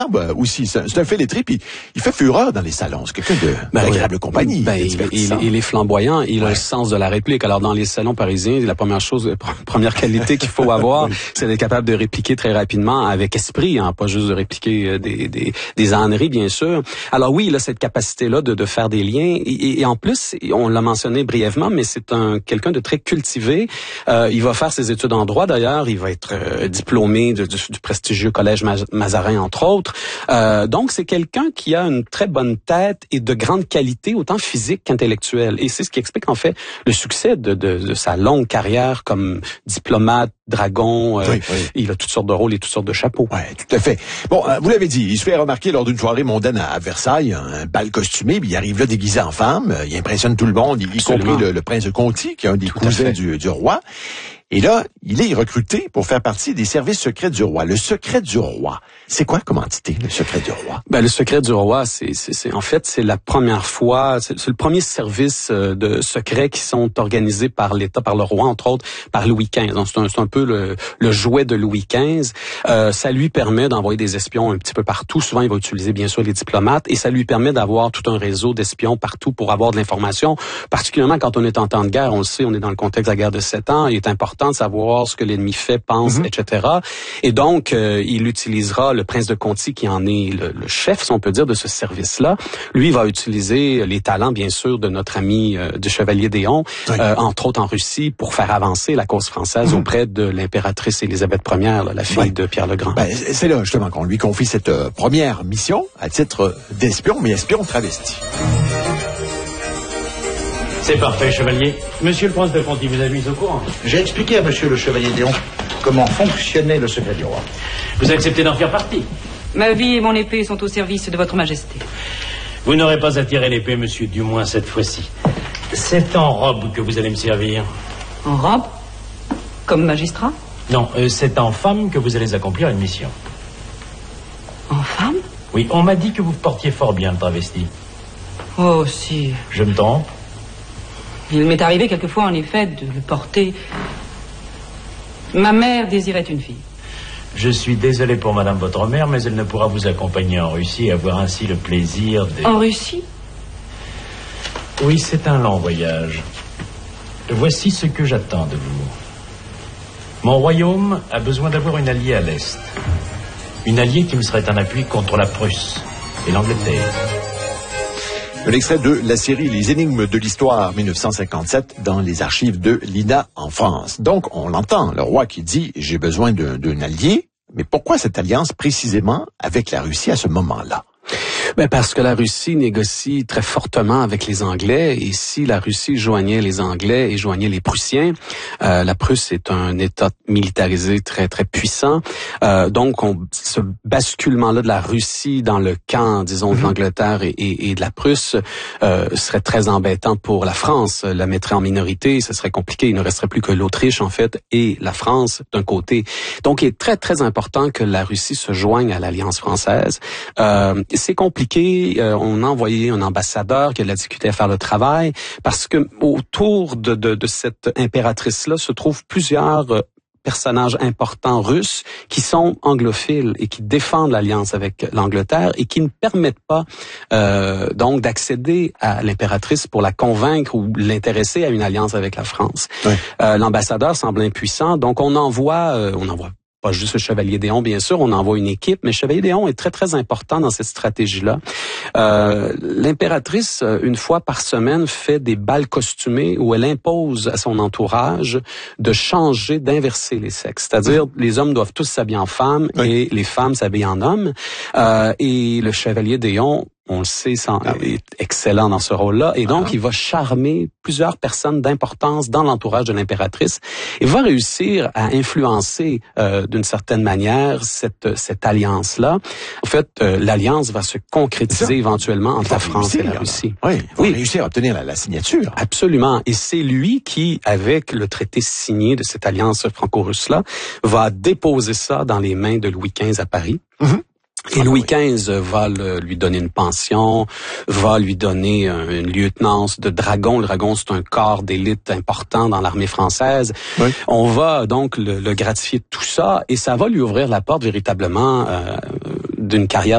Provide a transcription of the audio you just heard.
aussi, c'est un félétré, puis il fait fureur dans les salons. C'est quelqu'un d'agréable compagnie. Il est flamboyant, il a le sens de la réplique. Alors, dans les salons parisiens, la première qualité qu'il faut avoir, c'est d'être capable de répliquer très rapidement, avec esprit, pas juste de répliquer des âneries, bien sûr. Alors oui, il a cette capacité-là de faire des liens, et en plus, on l'a mentionné brièvement, mais c'est quelqu'un de très cultivé. Il va faire ses études en droit, d'ailleurs. Il va être diplômé du prestigieux collège Mazarin, entre autres. Donc, c'est quelqu'un qui a une très bonne tête et de grande qualité, autant physique qu'intellectuelle. Et c'est ce qui explique, en fait, le succès de sa longue carrière comme diplomate, dragon. Il a toutes sortes de rôles et toutes sortes de chapeaux. Oui, tout à fait. Bon, vous l'avez dit, il se fait remarquer lors d'une soirée mondaine à Versailles, un bal costumé, puis il arrive là déguisé en femme. Il impressionne tout le monde, y compris le prince de Conti, qui est un des cousins du roi. Et là, il est recruté pour faire partie des services secrets du roi. Le secret du roi, c'est quoi comme entité, le secret du roi? Le secret du roi, c'est la première fois, c'est le premier service de secret qui sont organisés par l'État, par le roi, entre autres, par Louis XV. Donc, c'est un peu le jouet de Louis XV. Ça lui permet d'envoyer des espions un petit peu partout. Souvent, il va utiliser, bien sûr, les diplomates, et ça lui permet d'avoir tout un réseau d'espions partout pour avoir de l'information, particulièrement quand on est en temps de guerre. On le sait, on est dans le contexte de la guerre de 7 ans. Il est important de savoir ce que l'ennemi fait, pense, etc. Et donc, il utilisera le prince de Conti, qui en est le chef, si on peut dire, de ce service-là. Lui, il va utiliser les talents, bien sûr, de notre ami du chevalier d'Éon, entre autres en Russie, pour faire avancer la cause française auprès de l'impératrice Élisabeth Ier, la fille de Pierre le Grand. C'est là, justement, qu'on lui confie cette première mission à titre d'espion, mais espion travesti. C'est parfait, chevalier. Monsieur le prince de Conti vous a mis au courant. J'ai expliqué à monsieur le chevalier d'Éon comment fonctionnait le secret du roi. Vous acceptez d'en faire partie? Ma vie et mon épée sont au service de votre majesté. Vous n'aurez pas à tirer l'épée, monsieur, du moins cette fois-ci. C'est en robe que vous allez me servir. En robe? Comme magistrat? Non, c'est en femme que vous allez accomplir une mission. En femme? Oui, on m'a dit que vous portiez fort bien le travesti. Oh, si. Je me trompe? Il m'est arrivé quelquefois, en effet, de le porter. Ma mère désirait une fille. Je suis désolé pour madame votre mère, mais elle ne pourra vous accompagner en Russie et avoir ainsi le plaisir de... En Russie? Oui, c'est un long voyage. Voici ce que j'attends de vous. Mon royaume a besoin d'avoir une alliée à l'Est. Une alliée qui me serait un appui contre la Prusse et l'Angleterre. Un extrait de la série Les énigmes de l'histoire 1957 dans les archives de l'INA en France. Donc, on l'entend, le roi qui dit « j'ai besoin d'un allié », mais pourquoi cette alliance précisément avec la Russie à ce moment-là? Parce que la Russie négocie très fortement avec les Anglais, et si la Russie joignait les Anglais et joignait les Prussiens, la Prusse est un État militarisé très très puissant. Donc, ce basculement-là de la Russie dans le camp, disons, de l'Angleterre et de la Prusse serait très embêtant pour la France. La mettrait en minorité, ce serait compliqué. Il ne resterait plus que l'Autriche, en fait, et la France d'un côté. Donc, il est très très important que la Russie se joigne à l'Alliance française. C'est compliqué. On a envoyé un ambassadeur qui a de la difficulté à faire le travail parce que autour de cette impératrice-là se trouvent plusieurs personnages importants russes qui sont anglophiles et qui défendent l'alliance avec l'Angleterre et qui ne permettent pas donc d'accéder à l'impératrice pour la convaincre ou l'intéresser à une alliance avec la France. L'ambassadeur semble impuissant, donc on envoie pas juste le chevalier d'Éon, bien sûr, on envoie une équipe, mais le chevalier d'Éon est très, très important dans cette stratégie-là. L'impératrice, une fois par semaine, fait des bals costumés où elle impose à son entourage de changer, d'inverser les sexes. C'est-à-dire, les hommes doivent tous s'habiller en femmes et les femmes s'habillent en hommes. Et le chevalier d'Éon, on le sait, est excellent dans ce rôle-là. Et donc, il va charmer plusieurs personnes d'importance dans l'entourage de l'impératrice et va réussir à influencer d'une certaine manière cette alliance-là. En fait, l'alliance va se concrétiser éventuellement entre la France et la Russie. Il va réussir à obtenir la signature. Absolument. Et c'est lui qui, avec le traité signé de cette alliance franco-russe-là, va déposer ça dans les mains de Louis XV à Paris. Et Louis XV va lui donner une pension, va lui donner une lieutenance de dragon. Le dragon, c'est un corps d'élite important dans l'armée française. On va donc le gratifier de tout ça et ça va lui ouvrir la porte véritablement d'une carrière